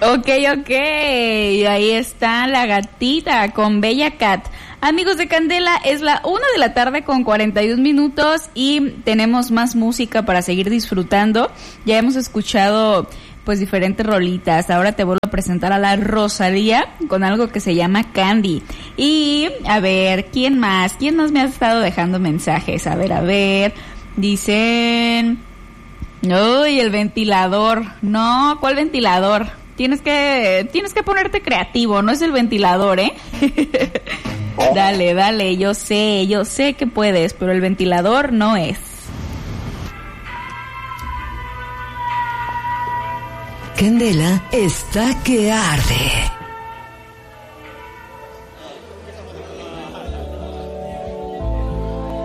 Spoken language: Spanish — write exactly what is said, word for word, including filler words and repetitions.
Ok, ok, ahí está la gatita con Bella Cat. Amigos de Candela, es la una de la tarde con cuarenta y un minutos y tenemos más música para seguir disfrutando. Ya hemos escuchado pues diferentes rolitas. Ahora te vuelvo a presentar a la Rosalía con algo que se llama Candy. Y a ver, ¿quién más? ¿Quién más me ha estado dejando mensajes? A ver, a ver, dicen... Uy, el ventilador. No, ¿cuál ventilador? Tienes que, tienes que ponerte creativo, no es el ventilador, ¿eh? Dale, dale, yo sé, yo sé que puedes, pero el ventilador no es. Candela está que arde.